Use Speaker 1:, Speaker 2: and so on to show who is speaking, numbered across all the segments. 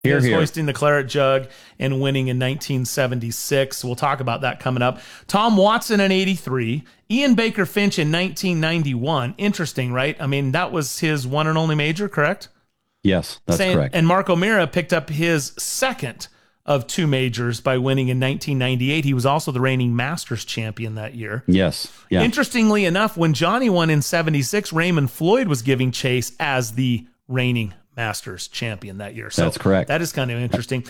Speaker 1: He
Speaker 2: Here,
Speaker 1: was
Speaker 2: here.
Speaker 1: hoisting the claret jug and winning in 1976. We'll talk about that coming up. Tom Watson in 83. Ian Baker Finch in 1991. Interesting, right? I mean, that was his one and only major, correct?
Speaker 2: Yes, that's correct.
Speaker 1: And Marco Mira picked up his second of two majors by winning in 1998. He was also the reigning Masters champion that year.
Speaker 2: Yes. Yeah.
Speaker 1: Interestingly enough, when Johnny won in 76, Raymond Floyd was giving chase as the reigning Masters champion that year. So
Speaker 2: that's correct.
Speaker 1: That is kind of interesting.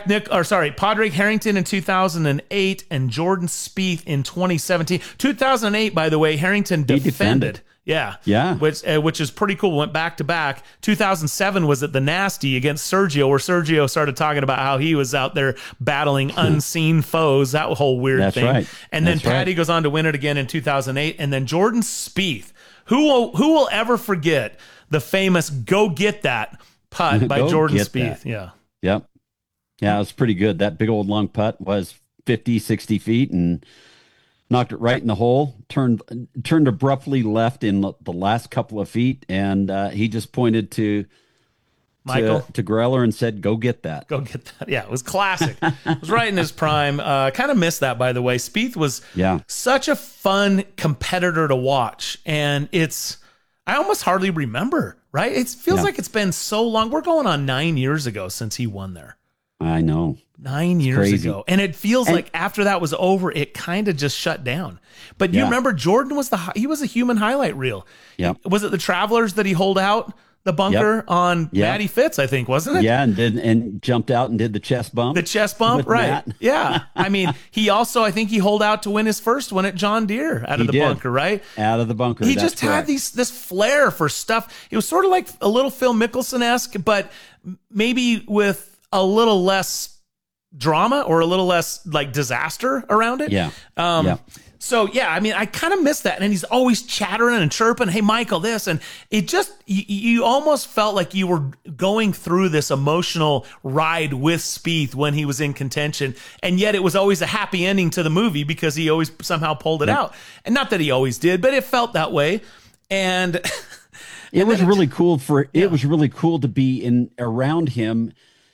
Speaker 1: Padraig Harrington in 2008 and Jordan Spieth in 2017. 2008, by the way, Harrington defended. Yeah. Which is pretty cool. Went back to back. 2007 was at the Nasty against Sergio, where Sergio started talking about how he was out there battling unseen foes. That whole weird thing.
Speaker 2: Right.
Speaker 1: And then Patty goes on to win it again in 2008. And then Jordan Spieth. Who will ever forget the famous "Go Get That" putt by Jordan Spieth? Yeah.
Speaker 2: Yep. Yeah, it was pretty good. That big old long putt was 50, 60 feet and knocked it right in the hole, turned abruptly left in the last couple of feet, and he just pointed to
Speaker 1: Michael
Speaker 2: to Greller and said, "Go get that."
Speaker 1: Go get that. Yeah, it was classic. It was right in his prime. Kind of missed that, by the way. Spieth was such a fun competitor to watch, and I almost hardly remember, right? It feels like it's been so long. We're going on 9 years ago since he won there.
Speaker 2: I know.
Speaker 1: 9 years ago. And it feels like after that was over, it kind of just shut down. But you remember Jordan was he was a human highlight reel.
Speaker 2: Yeah.
Speaker 1: Was it the Travelers that he holed out the bunker on Matty Fitz, I think, wasn't it?
Speaker 2: Yeah, and jumped out and did the chest bump.
Speaker 1: The chest bump, right.
Speaker 2: Matt.
Speaker 1: Yeah. I mean, I think he holed out to win his first one at John Deere out of the bunker, right?
Speaker 2: Out of the bunker.
Speaker 1: He just had this flair for stuff. It was sort of like a little Phil Mickelson-esque, but maybe with a little less drama or a little less like disaster around it.
Speaker 2: Yeah.
Speaker 1: So yeah, I mean, I kind of miss that. And he's always chattering and chirping, "Hey, Michael, this," and it just, you almost felt like you were going through this emotional ride with Spieth when he was in contention. And yet it was always a happy ending to the movie because he always somehow pulled it out. And not that he always did, but it felt that way. And
Speaker 2: it was really cool it was really cool to be around him,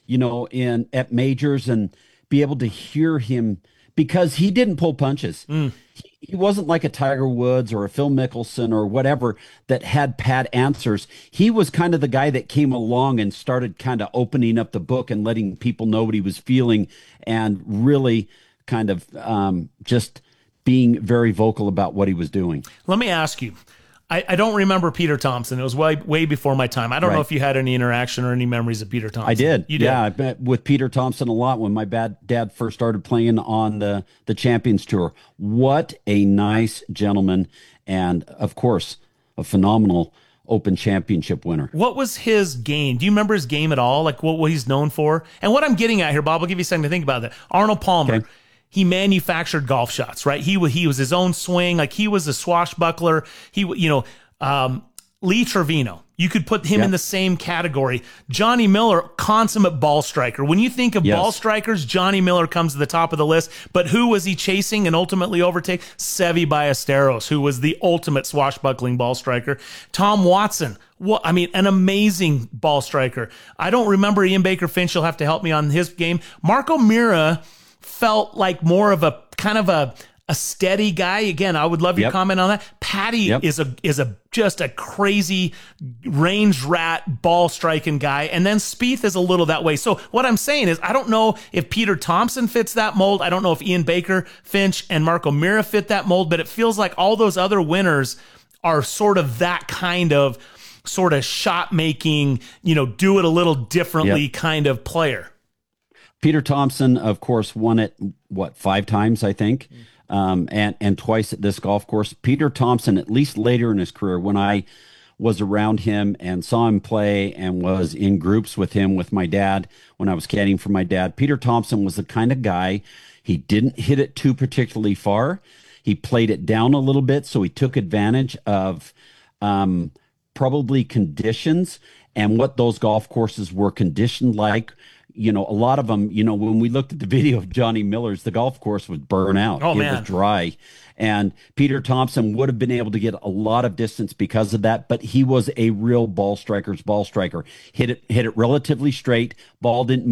Speaker 2: at majors and be able to hear him, because he didn't pull punches. He wasn't like a Tiger Woods or a Phil Mickelson or whatever that had pat answers. He was kind of the guy that came along and started kind of opening up the book and letting people know what he was feeling, and really kind of just being very vocal about what he was doing.
Speaker 1: Let me ask you, I don't remember Peter Thompson. It was way before my time. I don't know if you had any interaction or any memories of Peter Thompson.
Speaker 2: I did.
Speaker 1: You did?
Speaker 2: Yeah, I met with Peter Thompson a lot when my dad first started playing on the Champions Tour. What a nice gentleman, and of course, a phenomenal Open Championship winner.
Speaker 1: What was his game? Do you remember his game at all? Like what he's known for? And what I'm getting at here, Bob, I'll give you something to think about that. Arnold Palmer. Okay. He manufactured golf shots, right? He was his own swing. Like he was a swashbuckler. Lee Trevino, you could put him in the same category. Johnny Miller, consummate ball striker. When you think of ball strikers, Johnny Miller comes to the top of the list. But who was he chasing and ultimately overtake? Seve Ballesteros, who was the ultimate swashbuckling ball striker. Tom Watson, an amazing ball striker. I don't remember Ian Baker Finch. You'll have to help me on his game. Marco Mira felt like more of a kind of a steady guy. Again, I would love your comment on that. Patty is just a crazy range rat ball striking guy. And then Spieth is a little that way. So what I'm saying is, I don't know if Peter Thompson fits that mold. I don't know if Ian Baker Finch and Marco Mira fit that mold, but it feels like all those other winners are sort of that kind of sort of shot making, do it a little differently kind of player.
Speaker 2: Peter Thompson, of course, won it, 5 times, I think, and twice at this golf course. Peter Thompson, at least later in his career, when I was around him and saw him play and was in groups with him with my dad when I was caddying for my dad, Peter Thompson was the kind of guy, he didn't hit it too particularly far. He played it down a little bit, so he took advantage of probably conditions and what those golf courses were conditioned like. a lot of them, when we looked at the video of Johnny Miller's, the golf course was burnt out.
Speaker 1: Oh,
Speaker 2: it
Speaker 1: man.
Speaker 2: was dry. And Peter Thompson would have been able to get a lot of distance because of that, but he was a real ball striker. Hit it relatively straight. Ball didn't